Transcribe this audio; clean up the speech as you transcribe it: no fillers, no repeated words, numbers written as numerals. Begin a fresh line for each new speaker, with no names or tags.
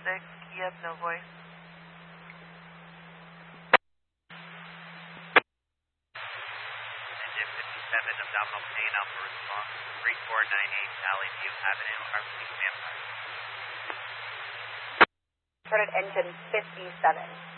you have no voice.
Engine 57, abdominal pain, alpha response, 3498, Valley View Avenue, RP standby.
Started engine 57.